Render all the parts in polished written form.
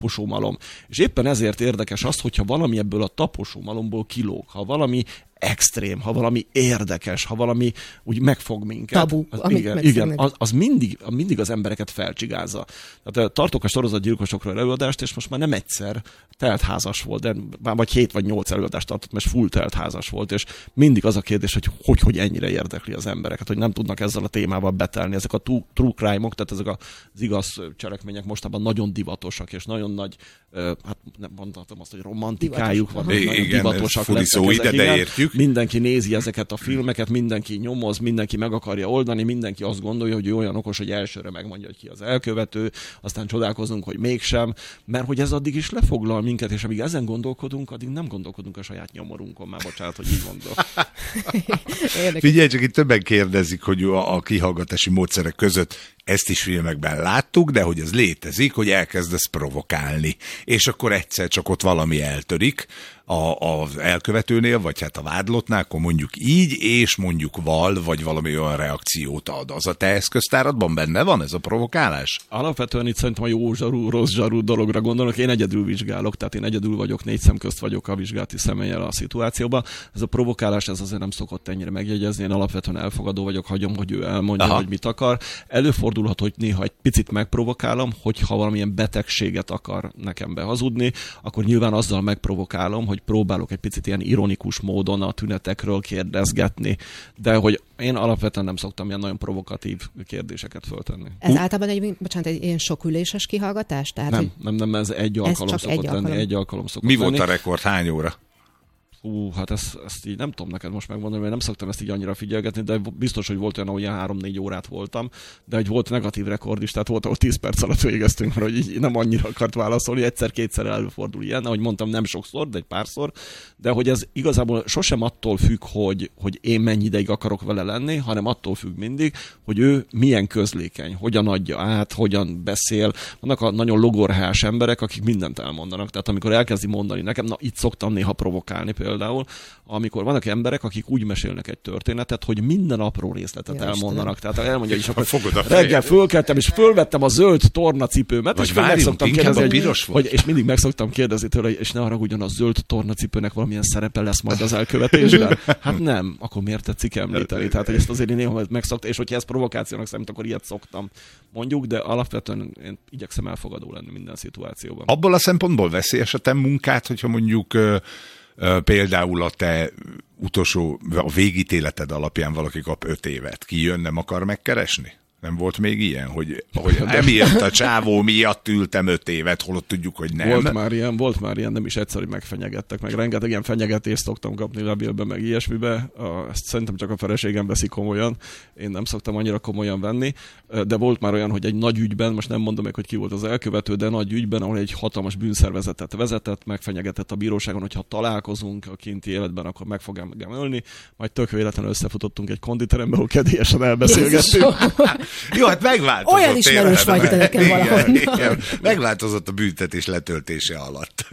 taposómalom. És éppen ezért érdekes az, hogyha valami ebből a taposómalomból kilóg, ha valami extrém, ha valami érdekes, ha valami úgy megfog minket. Tabu, igen, az mindig az embereket felcsigázza. Tehát tartok a sorozatgyilkosokról előadást, és most már nem egyszer teltházas volt, de vagy 7 vagy 8 előadást tartott, mert full teltházas volt, és mindig az a kérdés, hogy ennyire érdekli az embereket, hogy nem tudnak ezzel a témával betelni. Ezek a true crime-ok, tehát ezek az igaz cselekmények mostában nagyon divatosak, és nagyon nagy, hát nem mondhatom azt, hogy romantikájuk van, nagyon divatosak lettek ezek. Mindenki nézi ezeket a filmeket, mindenki nyomoz, mindenki meg akarja oldani, mindenki azt gondolja, hogy ő olyan okos, hogy elsőre megmondja, hogy ki az elkövető, aztán csodálkozunk, hogy mégsem, mert hogy ez addig is lefoglal minket, és amíg ezen gondolkodunk, addig nem gondolkodunk a saját nyomorunkon. Már bocsánat, hogy így mondom. Figyelj, csak itt többen kérdezik, hogy a kihallgatási módszerek között ezt is filmekben láttuk, de hogy ez létezik, hogy elkezdesz provokálni. És akkor egyszer csak ott valami eltörik az elkövetőnél, vagy hát a vádlottnál, akkor mondjuk így, és mondjuk vagy valami olyan reakciót ad. Az a te eszköztáradban benne van ez a provokálás? Alapvetően itt szerintem a jó zsarú, rossz zsarú dologra gondolok. Én egyedül vizsgálok, tehát én egyedül vagyok, 4 szem közt vagyok a vizsgálati személlyel a szituációban. Ez a provokálás, ez azért nem szokott ennyire megjegyezni. Én alapvetően elfogadó vagyok, hagyom, hogy ő elmondja, hogy mit akar. Előfordulhat, hogy néha egy picit megprovokálom, hogyha valamilyen betegséget akar nekem behazudni, akkor nyilván azzal megprovokálom, hogy próbálok egy picit ilyen ironikus módon a tünetekről kérdezgetni, de hogy én alapvetően nem szoktam ilyen nagyon provokatív kérdéseket föltenni. Ez általában egy ilyen soküléses kihallgatás? Tehát, nem, ez egy alkalom szokott lenni. Egy alkalom szokott Mi lenni. volt a rekord? Hány óra? Hát ezt így nem tudom neked most megmondani, mert nem szoktam ezt így annyira figyelgetni, de biztos, hogy volt olyan, ahol ilyen 3-4 órát voltam, de hogy volt negatív rekord is, tehát volt, ahol 10 perc alatt végeztünk, mert hogy így nem annyira akart válaszolni, egyszer-kétszer előfordul ilyen, ahogy mondtam, nem sokszor, de egy párszor, de hogy ez igazából sosem attól függ, hogy én mennyi ideig akarok vele lenni, hanem attól függ mindig, hogy ő milyen közlékeny, hogyan adja át, hogyan beszél. Vannak a nagyon logorhás emberek, akik mindent elmondanak, tehát amikor elkezdi mondani nekem, itt szoktam néha provokálni például, amikor vannak emberek, akik úgy mesélnek egy történetet, hogy minden apró részletet elmondanak. Tehát elmondja is, akkor reggel fölkeltem, és fölvettem a zöld tornacipőmet, és mindig meg szoktam kérdezni tőle, és ne haragudjon, a zöld tornacipőnek valamilyen szerepe lesz majd az elkövetésben. Hát nem, akkor miért tetszik említeni? Tehát ezt azért én néha megszoktam, és hogyha ez provokációnak számít, akkor ilyet szoktam. Mondjuk, de alapvetően én igyekszem elfogadó lenni minden szituációban. Abból a szempontból veszélyes a te munkát, hogyha mondjuk például a te a végítéleted alapján valaki kap 5 évet. Ki jön, nem akar megkeresni? Nem volt még ilyen, hogy emiatt a csávó miatt ültem 5 évet, holott tudjuk, hogy nem. Volt már ilyen, nem is egyszer, hogy megfenyegettek, meg rengeteg ilyen fenyegetést szoktam kapni levélbe, meg ilyesmibe. Ezt szerintem csak a feleségem veszi komolyan. Én nem szoktam annyira komolyan venni, de volt már olyan, hogy egy nagy ügyben, most nem mondom meg, hogy ki volt az elkövető, de nagy ügyben, ahol egy hatalmas bűnszervezetet vezetett, megfenyegetett a bíróságon, hogyha találkozunk a kinti életben, akkor meg fog engem ölni, majd tök véletlenül összefutottunk egy konditerembe, ahol kedélyesen elbeszélgettünk. Jó, hát megváltozott. Olyan ismerős vagy te nekem valahonnan. Megváltozott a büntetés letöltése alatt.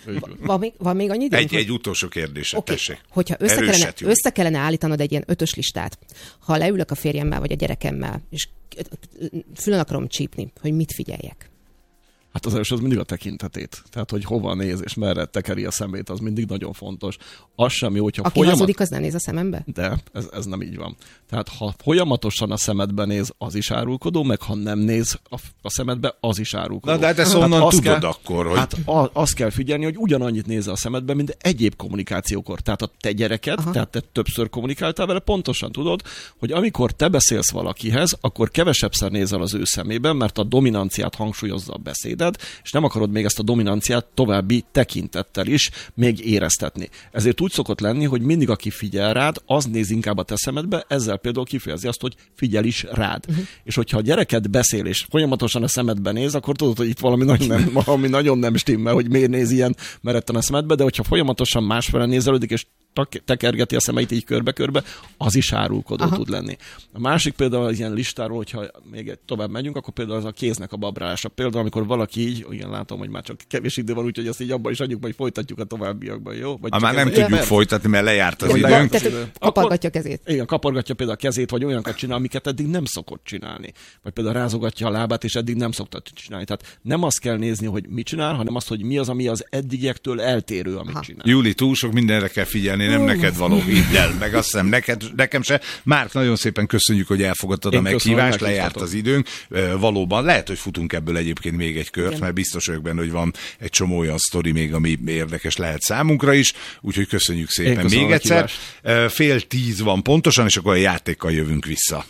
Van még annyi idő? Egy utolsó kérdésre, tessék. Hogyha össze kellene állítanod egy ilyen 5-ös listát, ha leülök a férjemmel vagy a gyerekemmel, és fülön akarom csípni, hogy mit figyeljek? Hát az első az mindig a tekintetét. Tehát, hogy hova néz és merre tekeri a szemét, az mindig nagyon fontos. Az sem jó, hogyha aki hazudik, az nem néz a szemembe? De ez nem így van. Tehát, ha folyamatosan a szemedbe néz, az is árulkodó, meg ha nem néz a szemedbe, az is árulkodó. Na, de hát ezt onnan tudod akkor, hogy... Hát azt kell figyelni, hogy ugyanannyit néz a szemedbe, mint egyéb kommunikációkor. Tehát a te gyereked, tehát te többször kommunikáltál vele, pontosan tudod, hogy amikor te beszélsz valakihez, akkor kevesebbszer nézel az ő szemében, mert a dominanciát hangsúlyozza a beszéd, és nem akarod még ezt a dominanciát további tekintettel is még éreztetni. Ezért úgy szokott lenni, hogy mindig aki figyel rád, az néz inkább a te szemedbe, ezzel például kifejezi azt, hogy figyel is rád. És hogyha a gyereket beszél, és folyamatosan a szemedbe néz, akkor tudod, hogy itt valami nagyon nem stimmel, hogy miért néz ilyen meretten a szemedbe, de hogyha folyamatosan másfele nézelődik, és tekergeti a szemeit így körbe-körbe, az is árulkodó tud lenni. A másik például az ilyen listáról, hogyha még tovább megyünk, akkor például az a kéznek a babrálása. Például, amikor valaki így, igen, látom, hogy már csak kevés idő van, úgyhogy ezt így abban is adjuk, majd folytatjuk a továbbiakban, jó? Már nem tudjuk folytatni, mert lejárt az időnk. Kapargatja a kezét. Igen, kapargatja például a kezét, vagy olyanokat csinál, amiket eddig nem szokott csinálni. Vagy például rázogatja a lábát, és eddig nem szokta csinálni. Tehát nem azt kell nézni, hogy mit csinál, hanem azt, hogy mi az, ami az eddigiektől eltérő, amit csinál. Júli, túl sok mindenre kell figyelni, nem neked való, hidd el, meg azt hiszem, nekem se. Márk, nagyon szépen köszönjük, hogy elfogadtad a meghívást, lejárt az időnk. Valóban, lehet, hogy futunk ebből egyébként még egy kört, mert biztos vagyok benne, hogy van egy csomó olyan sztori még, ami érdekes lehet számunkra is, úgyhogy köszönjük szépen még egyszer. 9:30 van pontosan, és akkor a játékkal jövünk vissza.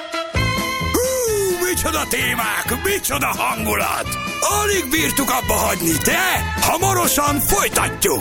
Micsoda témák, micsoda hangulat! Alig bírtuk abba hagyni, de hamarosan folytatjuk!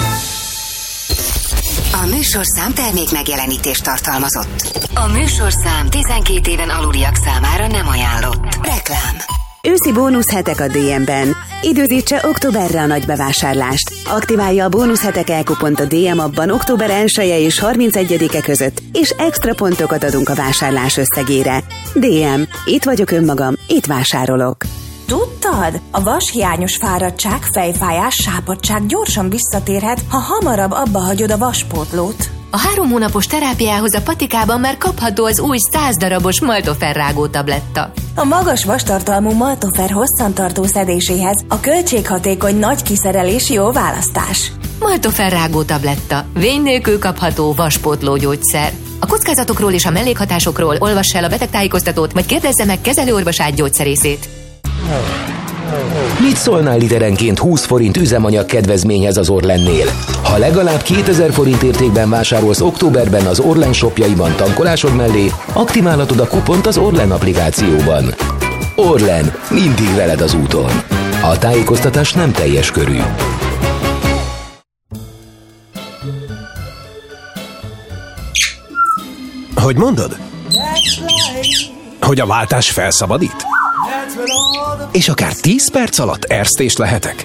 A műsorszám termék megjelenítést tartalmazott. A műsorszám 12 éven aluliak számára nem ajánlott. Reklám. Őszi bónuszhetek a DM-ben. Időzítse októberre a nagy bevásárlást. Aktiválja a bónuszhetek elkupont a DM appban október 1-e és 31-e között, és extra pontokat adunk a vásárlás összegére. DM. Itt vagyok önmagam, itt vásárolok. Tudtad? A vashiányos fáradtság, fejfájás, sápadtság gyorsan visszatérhet, ha hamarabb abba hagyod a vaspótlót. A 3 hónapos terápiához a Patikában már kapható az új 100 darabos Maltofer rágó tabletta. A magas vastartalmú Maltofer hosszantartó szedéséhez a költséghatékony nagy kiszerelés jó választás. Maltofer rágó tabletta. Vény nélkül kapható vaspótló gyógyszer. A kockázatokról és a mellékhatásokról olvass el a betegtájékoztatót, vagy kérdezze meg kezelőorvosát gyógyszerészét. Mit szólnál literenként 20 forint üzemanyag kedvezményhez az Orlennél? Ha legalább 2000 forint értékben vásárolsz októberben az Orlen shopjaiban tankolásod mellé, aktiválhatod a kupont az Orlen applikációban. Orlen, mindig veled az úton. A tájékoztatás nem teljes körű. Hogy mondod? Hogy a váltás felszabadít? És akár 10 perc alatt erstés lehetek?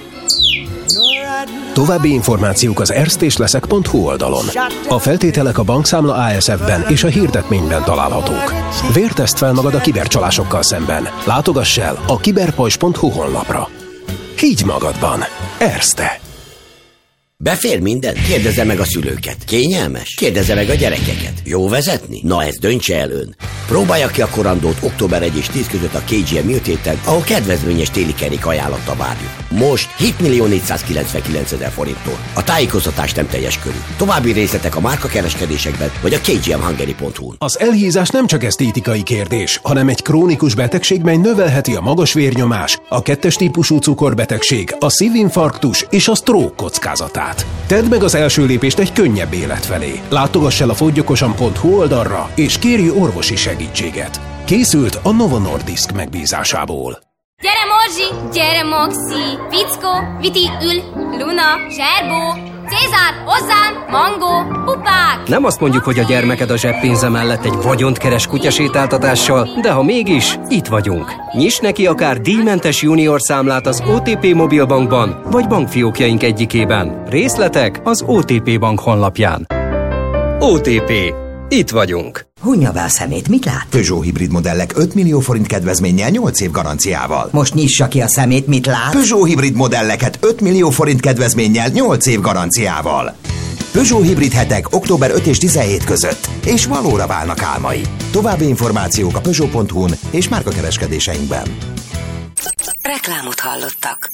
További információk az erstésleszek.hu oldalon. A feltételek a bankszámla ASF-ben és a hirdetményben találhatók. Vérteszt fel magad a kibercsalásokkal szemben. Látogass el a kiberpajzs.hu honlapra. Higgy magadban. Erste. Befér minden? Kérdezze meg a szülőket. Kényelmes? Kérdezze meg a gyerekeket. Jó vezetni? Na ezt döntse el ön. Próbálja ki a korandót október 1 és 10 között a KGM műtéten, ahol kedvezményes téli kerék ajánlatta várjuk. Most 7.499.000 forinttól. A tájékoztatás nem teljes körű. További részletek a márkakereskedésekben vagy a kgmhungary.hu-n. Az elhízás nem csak esztétikai kérdés, hanem egy krónikus betegség, mely növelheti a magas vérnyomás, a 2-es típusú cukorbetegség, a szívinfarktus és a stroke kockázatát. Tedd meg az első lépést egy könnyebb élet felé. Látogass el a foggyokosan.hu oldalra, és kérj orvosi segítséget. Készült a Novo Nordisk megbízásából. Gyere Morzsi, gyere Moxi, Fickó, Viti, Ül, Luna, Zserbó, Cézár, hozzám, Mangó, pupák! Nem azt mondjuk, hogy a gyermeked a zseppénze mellett egy vagyont keres kutyasétáltatással, de ha mégis, itt vagyunk. Nyiss neki akár díjmentes junior számlát az OTP Mobilbankban, vagy bankfiókjaink egyikében. Részletek az OTP Bank honlapján. OTP. Itt vagyunk. Hunja be a szemét, mit lát? Peugeot hibrid modellek 5 millió forint kedvezménnyel 8 év garanciával. Most nyissa ki a szemét, mit lát? Peugeot hibrid modelleket 5 millió forint kedvezménnyel 8 év garanciával. Peugeot hibrid hetek október 5 és 17 között, és valóra válnak álmai. További információk a Peugeot.hu-n és márkakereskedéseinkben. Reklámot hallottak.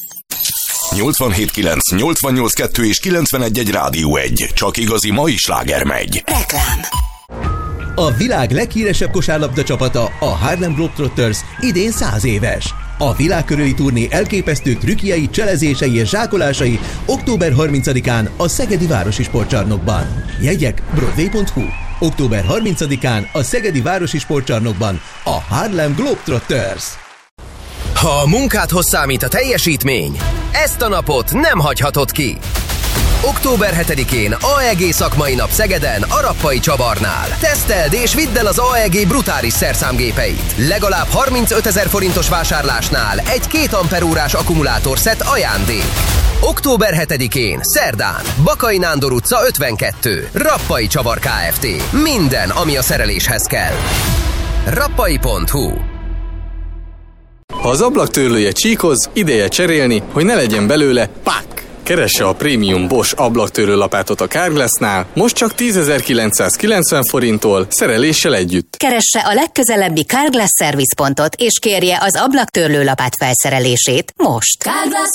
87.9, 88.2 és 91.1 Rádió 1. Csak igazi mai sláger megy. Reklám. A világ leghíresebb kosárlabda csapata, a Harlem Globetrotters idén 100 éves. A világkörüli turné elképesztő trükkjei, cselezései és zsákolásai október 30-án a Szegedi Városi Sportcsarnokban. Jegyek broadway.hu. Október 30-án a Szegedi Városi Sportcsarnokban a Harlem Globetrotters. Ha a munkádhoz számít a teljesítmény, ezt a napot nem hagyhatod ki. Október 7-én AEG szakmai nap Szegeden, a Rappai Csabarnál. Teszteld és vidd el az AEG brutális szerszámgépeit. Legalább 35 000 forintos vásárlásnál egy 2 amperórás akkumulátorszett ajándék. Október 7-én, szerdán, Bakai Nándor utca 52, Rappai Csavar Kft. Minden, ami a szereléshez kell. Rappai.hu. Ha az ablaktörlője csíkoz, ideje cserélni, hogy ne legyen belőle pák! Keresse a prémium Bosch ablaktörlő lapátot a Carglassnál, most csak 10.990 forinttól, szereléssel együtt. Keresse a legközelebbi Carglass szervizpontot, és kérje az ablaktörlő lapát felszerelését most.